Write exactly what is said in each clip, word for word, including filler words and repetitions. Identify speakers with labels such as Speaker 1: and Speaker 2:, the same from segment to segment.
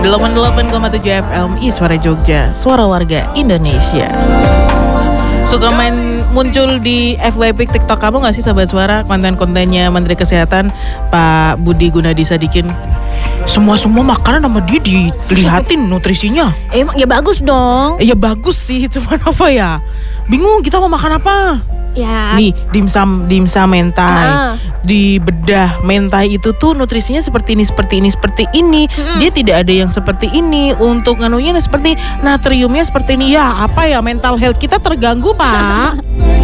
Speaker 1: delapan puluh delapan koma tujuh F M I Suara Jogja, suara warga Indonesia. Suka main muncul di F Y P TikTok kamu gak sih sahabat suara? Konten-kontennya Menteri Kesehatan Pak Budi Gunadi Sadikin. Semua-semua makanan sama dia dilihatin nutrisinya.
Speaker 2: Emang ya bagus dong.
Speaker 1: Ya bagus sih, cuman apa ya, bingung kita mau makan apa.
Speaker 2: Ya.
Speaker 1: Nih dimsum dimsum mentai,
Speaker 2: Ah.
Speaker 1: di bedah mentai itu tuh nutrisinya seperti ini seperti ini seperti ini.
Speaker 2: Mm-mm.
Speaker 1: Dia tidak ada yang seperti ini. Untuk nganunya seperti natriumnya seperti ini. Ya apa ya, mental health kita terganggu Pak.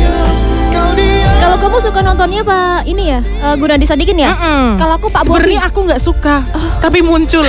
Speaker 2: Kalau kamu suka nontonnya Pak ini ya, uh, Gunadi Sadikin ya?
Speaker 1: Mm-mm.
Speaker 2: Kalau aku Pak Bobi.
Speaker 1: Sebenarnya aku nggak suka, tapi muncul.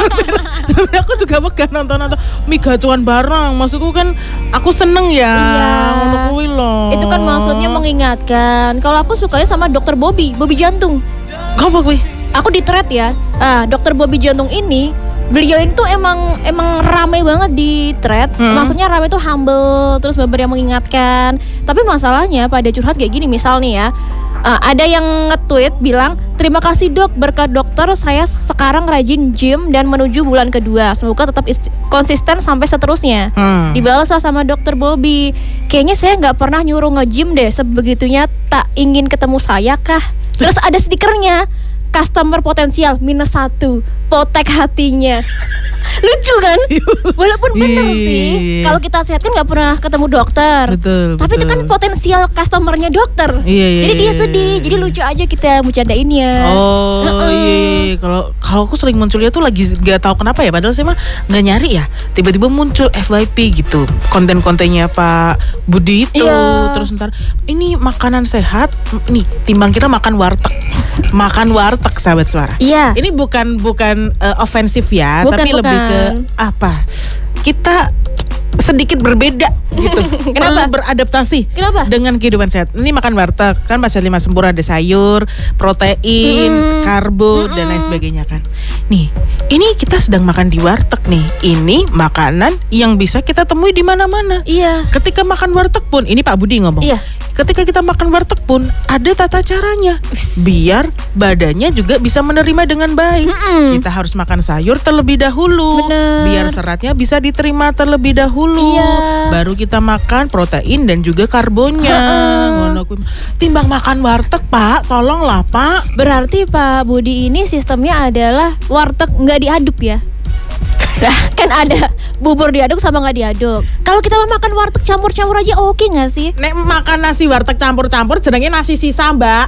Speaker 1: Tapi aku juga pegang nonton-nonton mie gacuan bareng. Maksudku kan aku seneng ya.
Speaker 2: Iya.
Speaker 1: Ngono kuwi loh.
Speaker 2: Itu kan maksudnya mengingatkan. Kalau aku sukanya sama Dokter Bobi, Bobi Jantung.
Speaker 1: Gampang kuwi.
Speaker 2: Aku di thread ya. Ah, Dokter Bobi Jantung ini, beliau itu emang emang rame banget di thread.
Speaker 1: Hmm.
Speaker 2: Maksudnya rame tuh humble, terus beberapa yang mengingatkan. Tapi masalahnya pada curhat kayak gini, misal nih ya, uh, ada yang nge-tweet bilang, terima kasih dok, berkat dokter saya sekarang rajin gym dan menuju bulan kedua. Semoga tetap isti- konsisten sampai seterusnya.
Speaker 1: Hmm.
Speaker 2: Dibalas lah sama dokter Bobi, kayaknya saya nggak pernah nyuruh nge-gym deh, sebegitunya tak ingin ketemu saya kah? Terus ada stikernya, customer potensial minus satu, potek hatinya. Lucu kan? Walaupun bener
Speaker 1: Iya.
Speaker 2: sih, kalau kita sehat kan nggak pernah ketemu dokter.
Speaker 1: Betul,
Speaker 2: Tapi itu
Speaker 1: betul.
Speaker 2: kan potensial customernya dokter.
Speaker 1: Iya, iya,
Speaker 2: Jadi dia
Speaker 1: iya,
Speaker 2: sedih.
Speaker 1: iya.
Speaker 2: Jadi lucu aja kita bercandainnya.
Speaker 1: Oh
Speaker 2: Uh-uh.
Speaker 1: iya, kalau kalau aku sering munculnya tuh lagi gak tahu kenapa ya, padahal saya mah nggak nyari ya, tiba-tiba muncul F Y P gitu, konten-kontennya Pak Budi itu.
Speaker 2: Iya.
Speaker 1: Terus ntar ini makanan sehat, nih timbang kita makan warteg, makan warteg sahabat suara.
Speaker 2: Iya.
Speaker 1: Ini bukan bukan uh, ofensif ya,
Speaker 2: Bukan,
Speaker 1: tapi
Speaker 2: bukan.
Speaker 1: lebih ke apa? Kita sedikit berbeda gitu.
Speaker 2: Kenapa?
Speaker 1: Perlu beradaptasi
Speaker 2: Kenapa?
Speaker 1: dengan kehidupan sehat. Ini makan warteg kan Pak Lima Sempurna, ada sayur, protein,
Speaker 2: Mm-mm.
Speaker 1: karbo dan lain sebagainya kan. Nih, ini kita sedang makan di warteg nih. Ini makanan yang bisa kita temui di mana-mana.
Speaker 2: Iya.
Speaker 1: Ketika makan warteg pun, ini Pak Budi ngomong.
Speaker 2: Iya.
Speaker 1: Ketika kita makan warteg pun ada tata caranya, biar badannya juga bisa menerima dengan baik.
Speaker 2: Mm-mm.
Speaker 1: Kita harus makan sayur terlebih dahulu,
Speaker 2: Bener.
Speaker 1: biar seratnya bisa diterima terlebih dahulu.
Speaker 2: Iya.
Speaker 1: Baru kita makan protein dan juga karbonnya. Ngono kuwi. Timbang makan warteg Pak, tolonglah Pak.
Speaker 2: Berarti Pak Budi ini sistemnya adalah warteg nggak diaduk ya? Nah, kan ada bubur diaduk sama nggak diaduk. Kalau kita mau makan warteg campur-campur aja oke nggak sih?
Speaker 1: Nek makan nasi warteg campur-campur jenenge nasi sisa Mbak.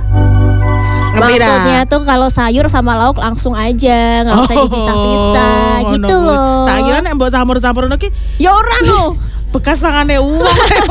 Speaker 1: Ngerti dah?
Speaker 2: Maksudnya tuh kalau sayur sama lauk langsung aja, nggak usah dipisah-pisah
Speaker 1: ngono
Speaker 2: gitu
Speaker 1: kuwi.
Speaker 2: loh.
Speaker 1: Tak kira nek mbok campur-campur ngono ki
Speaker 2: Ya orang loh.
Speaker 1: bekas mangane uang.